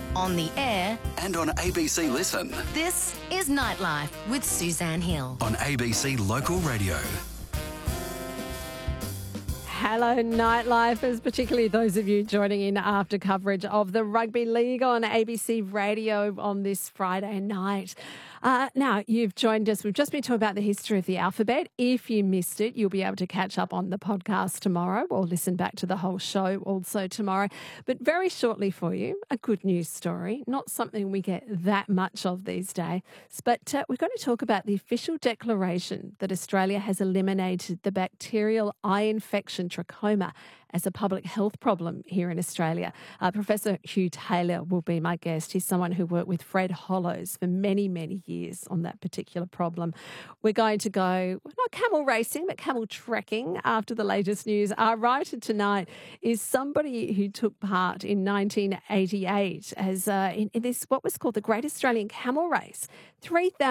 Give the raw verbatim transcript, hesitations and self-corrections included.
on the air, and on A B C Listen. this is Nightlife with Suzanne Hill. On A B C Local Radio. Hello, Nightlifers, particularly those of you joining in after coverage of the Rugby League on A B C Radio on this Friday night. Uh, now, you've joined us. We've just been talking about the history of the alphabet. If you missed it, you'll be able to catch up on the podcast tomorrow or listen back to the whole show also tomorrow. But very shortly for you, a good news story, not something we get that much of these days. But uh, we're going to talk about the official declaration that Australia has eliminated the bacterial eye infection trachoma as a public health problem here in Australia. Uh, Professor Hugh Taylor will be my guest. He's someone who worked with Fred Hollows for many, many years on that particular problem. We're going to go, not camel racing, but camel trekking after the latest news. Our writer tonight is somebody who took part in nineteen eighty-eight as uh, in, in this, what was called the Great Australian Camel Race. three thousand